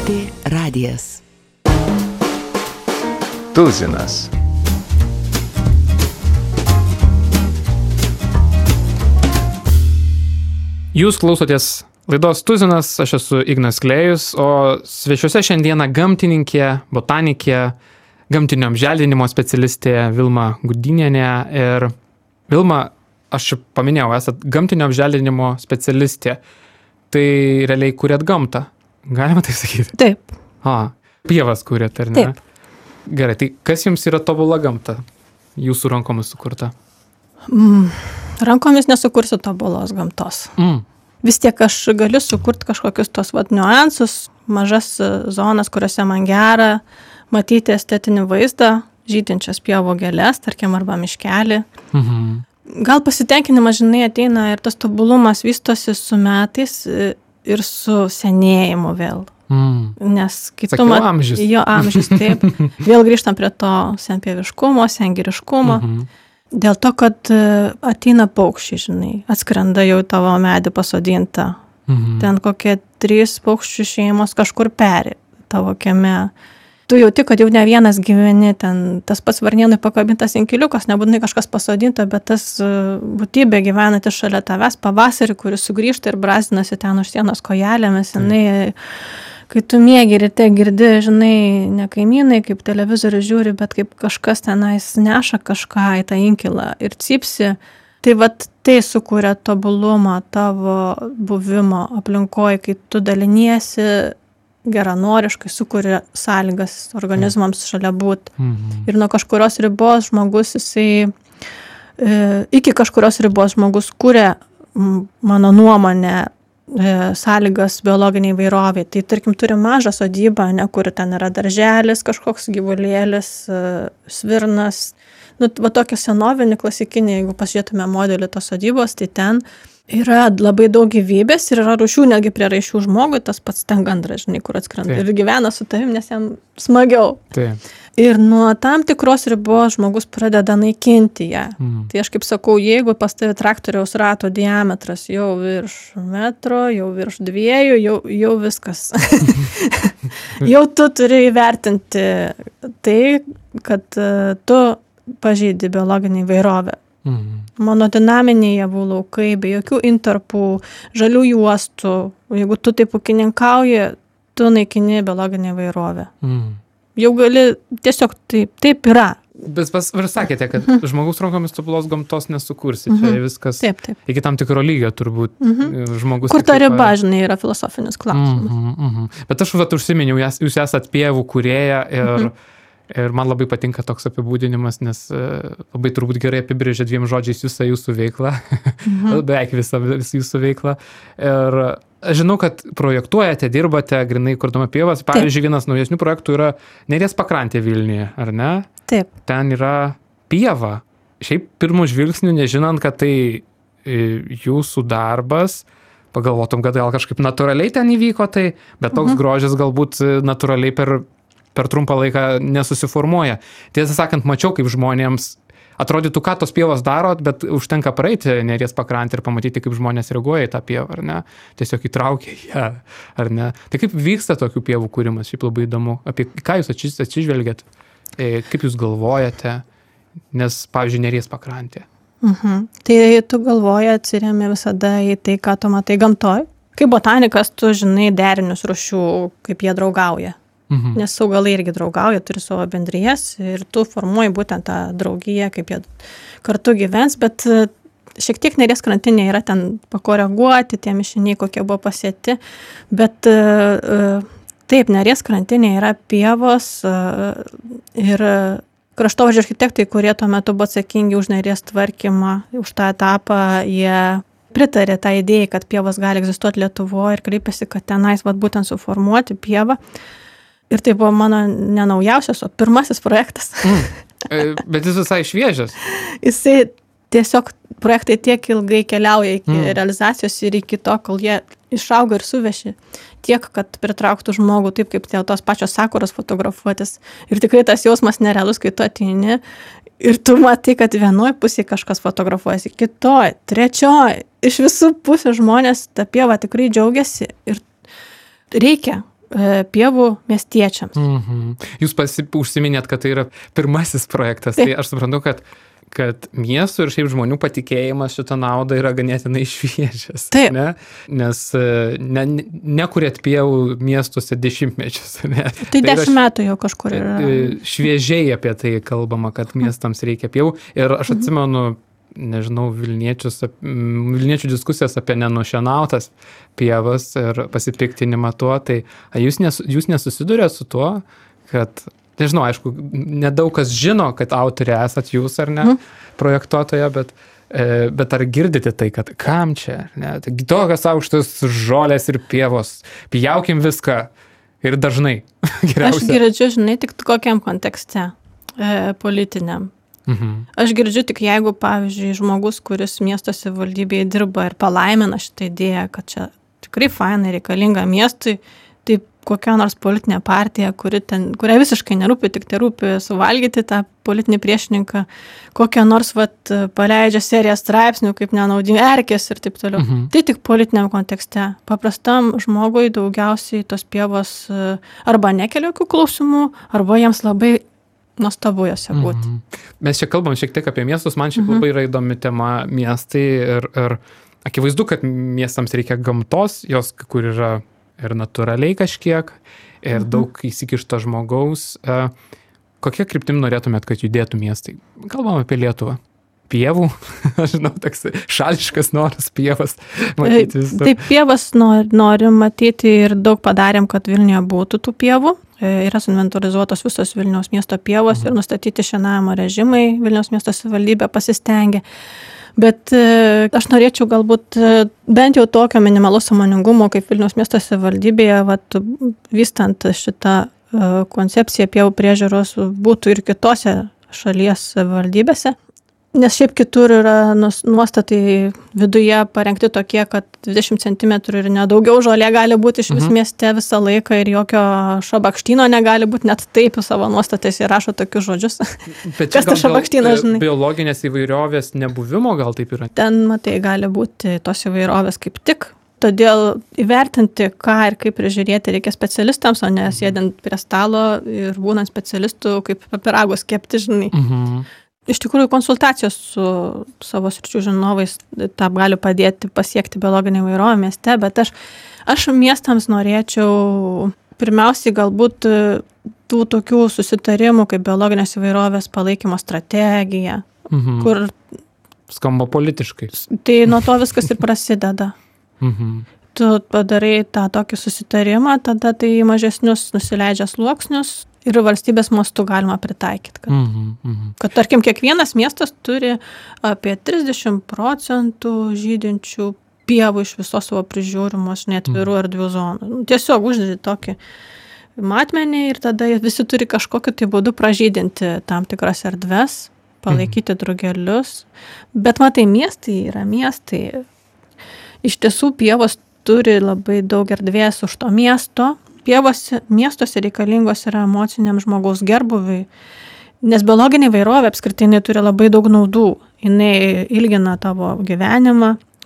LRT radijas. Tuzinas. Jūs klausotės laidos Tuzinas, aš esu Ignas Klėjus, o svečiuose šiandieną gamtininkė, botanikė, gamtinio apželdinimo specialistė Vilma Gudinienė. Ir Vilma, aš paminėjau, esat gamtinio apželdinimo specialistė. Tai realiai kuriat gamtą. Galima tai sakyti? Taip. Pievas kuriat, ar ne? Taip. Gerai, tai kas jums yra tobula gamta? Jūsų rankomis sukurta? Rankomis nesukursiu tobulos gamtos. Vis tiek aš galiu sukurti kažkokius tos niuansus, mažas zonas, kuriuose man gera matyti estetinį vaizdą, žydinčias pievų gėles, tarkim, arba miškelį. Gal pasitenkinimas, ateina ir tas tobulumas vystosi su metais ir su senėjimu vėl. Nes kai tu amžius. Jo amžius, taip. Vėl grįžtam prie to senpieviškumo, sengiriškumo. Dėl to, kad ateina paukščiai, atskrenda jau tavo medį pasodinta. Ten kokie 3 paukščių šeimos kažkur peri tavo kieme. Tu jauti, kad jau ne vienas gyveni, ten tas pats varnėnui pakabintas inkiliukas, nebūtinai kažkas pasodinta, bet tas būtybė gyvenanti šalia tavęs pavasarį, kuris sugrįžta ir brazdinasi ten už sienos kojelėmis, kai tu miegi ryte girdi, ne kaimynai, kaip televizorių žiūri, bet kaip kažkas tenais neša kažką į tą inkilą ir cypsi. Tai tai sukuria tobulumą tavo buvimo aplinkoje, kai tu daliniesi geranoriškai, sukuria sąlygas organizmams šalia būti. Ir nuo kažkurios ribos žmogus, iki kažkurios ribos žmogus kuria, mano nuomonė, sąlygas biologiniai įvairoviai. Tai tarkim turi mažą sodybą, kur ten yra darželis, kažkoks gyvulėlis, svirnas. Tokia senovinė, klasikinė, jeigu pasižiūrėtume modelį tos sodybos, tai ten yra labai daug gyvybės ir yra rūšių, netgi prie raišių žmogui, tas pats ten gandras, kur atskrenda. Ir gyvena su tavim, nes jam smagiau. Taip. Ir nuo tam tikros ribos žmogus pradeda naikinti ją. Tai aš kaip sakau, jeigu pas tavį traktoriaus rato diametras jau virš metro, jau virš 2, jau viskas. Jau tu turi įvertinti tai, kad tu pažeidi biologinį įvairovę. Monodinaminiai javų laukai, be jokių intarpų, žalių juostų. Jeigu tu taip ūkininkauji, tu naikini biologinę įvairovę. Jau gali, tiesiog taip yra. Bet ir sakėte, kad žmogus rankomis tobulos gamtos nesukursi. Čia viskas Taip. Iki tam tikro lygio turbūt. Žmogus kur ta riba, yra filosofinis klausimas. Bet aš užsiminiau, jūs esat pievų kūrėja ir man labai patinka toks apibūdinimas, nes labai turbūt gerai apibrėžia 2 žodžiais visą jūsų veiklą. Beveik visą jūsų veiklą. Ir aš žinau, kad projektuojate, dirbate, grinai kurdama pievas. Pavyzdžiui, vienas naujesnių projektų yra Neries pakrantė Vilniuje, ar ne? Taip. Ten yra pieva. Šiaip pirmų žvilgsnių, nežinant, kad tai jūsų darbas, pagalvotum, kad gal kažkaip natūraliai ten įvyko tai, bet toks grožis galbūt natūraliai per trumpą laiką nesusiformuoja. Tiesą sakant, mačiau, kaip žmonėms atrodytų, ką tos pievos darot, bet užtenka praeiti Neries pakrantę ir pamatyti, kaip žmonės reaguoja į tą pievą, ar ne? Tiesiog įtraukia ją, ar ne? Tai kaip vyksta tokių pievų kūrimas? Šiaip labai įdomu. Apie ką jūs atsižvelgiat? Kaip jūs galvojate? Nes, pavyzdžiui, Neries pakrantė. Tai tu galvoji, atsiremi visada į tai, ką tu matai gamtoj. Kaip botanikas, tu žinai derinius rūšių, kaip jie draugauja. Nes augalai irgi draugauja, turi savo bendrijas ir tu formuoji būtent tą draugiją, kaip jie kartu gyvens, bet šiek tiek Neries krantinė yra ten pakoreguoti, tie mišiniai, kokie buvo pasėti, bet taip, Neries krantinė yra pievos ir kraštovaizdžio architektai, kurie tuo metu buvo atsakingi už Neries tvarkymą, už tą etapą, jie pritarė tą idėją, kad pievos gali egzistuoti Lietuvoje ir kreipėsi, kad tenais būtent suformuoti pievą. Ir tai buvo mano nenaujausias, o pirmasis projektas. Bet jis visai šviežias. Jisai tiesiog projektai tiek ilgai keliauja iki realizacijos ir iki to, kol jie išauga ir suveši. Tiek, kad pritrauktų žmogų taip, kaip tos pačios sakuros fotografuotis. Ir tikrai tas jausmas nerealus, kai tu ateini ir tu matai, kad vienoj pusėje kažkas fotografuojasi, kitoj, trečioj. Iš visų pusių žmonės tą pievą tikrai džiaugiasi ir reikia. pievų miestiečiams. Jūs užsiminėt, kad tai yra pirmasis projektas, tai aš suprantu, kad miestų ir šiaip žmonių patikėjimas šitą naudą yra ganėtinai šviežias. Taip. Ne? Nes nekuriat pievų miestuose dešimtmečius. Ne? Tai 10 metų jau kažkur yra. Šviežiai apie tai kalbama, kad miestams reikia pievų. Ir aš atsimenu, nežinau, Vilniečių diskusijas apie nenušienautas pievas ir pasipiktinimą tuo. Tai jūs nesusidurėt su tuo, kad nežinau, aišku, nedaug kas žino, kad autorė esat jūs ar ne, projektuotoja, bet ar girdite tai, kad kam čia? Ne? Tokios aukštos žolės ir pievos, pjaukim viską ir dažnai. Aš girdžiu, žinai, tik kokiam kontekste politiniam. Aš girdžiu tik jeigu, pavyzdžiui, žmogus, kuris miesto savivaldybėje dirba ir palaimina šitą idėją, kad čia tikrai fainai reikalinga miestui, tai kokia nors politinė partija, kuriai visiškai nerūpi, tik tai rūpi suvalgyti tą politinį priešininką, kokią nors paleidžia seriją straipsnių, kaip nenaudingi erkės ir taip toliau. Tai tik politiniam kontekste. Paprastam žmogui daugiausiai tos pievos arba nekelia jokių klausimų, arba jiems labai nuostabu jose būti. Mes čia kalbam šiek tiek apie miestus, man šiaip labai yra įdomi tema miestai ir akivaizdu, kad miestams reikia gamtos, jos kur yra ir natūraliai kažkiek, ir daug įsikišto žmogaus. Kokia kryptim norėtumėt, kad judėtų miestai? Kalbam apie Lietuvą. Pievų, aš žinau, toks šališkas noras pievas matyti vis dar. Taip, pievas norim matyti ir daug padarėm, kad Vilniuje būtų tų pievų. Yra suinventorizuotos visos Vilniaus miesto pievos ir nustatyti šienavimo režimai. Vilniaus miesto savivaldybė pasistengė. Bet aš norėčiau galbūt bent jau tokio minimalaus sąmoningumo, kaip Vilniaus miesto savivaldybėje, vystant šitą koncepciją pievų priežiūros, būtų ir kitose šalies savivaldybėse. Nes šiaip kitur yra nuostatai viduje parengti tokie, kad 20 cm ir nedaugiau žolė gali būti iš vis mieste visą laiką ir jokio šabakštyno negali būti, net taip savo nuostatais įrašo tokius žodžius. Bet kas ta šabakštynas, žinai? Biologinės įvairovės nebuvimo gal taip yra? Ten, matai, gali būti tos įvairovės kaip tik. Todėl įvertinti, ką ir kaip prižiūrėti reikia specialistams, o ne sėdint prie stalo ir būnant specialistų, kaip pyragus kepti, žinai. Iš tikrųjų, konsultacijos su savo sričių žinovais tą gali padėti pasiekti biologinę įvairovę mieste, bet aš miestams norėčiau pirmiausiai galbūt tų tokių susitarimų kaip biologinės įvairovės palaikymo strategija, kur skamba politiškai. Tai nuo to viskas ir prasideda. Tu padarai tą tokį susitarimą, tada tai mažesnius nusileidžia sluoksnius ir valstybės mastu galima pritaikyti. Kad tarkim, kiekvienas miestas turi apie 30% žydinčių pievų iš visos savo prižiūrimos neatvirų erdvių zonų. Tiesiog uždėti tokį matmenį ir tada visi turi kažkokiu tai būdu pražydinti tam tikras erdves, palaikyti drugelius. Bet matai, miestai yra miestai. Iš tiesų pievos turi labai daug erdvės už to miesto. Miestuose reikalingos yra emociniam žmogaus gerbuviui, nes biologinė įvairovė apskritai turi labai daug naudų. Jinai ilgina tavo gyvenimą,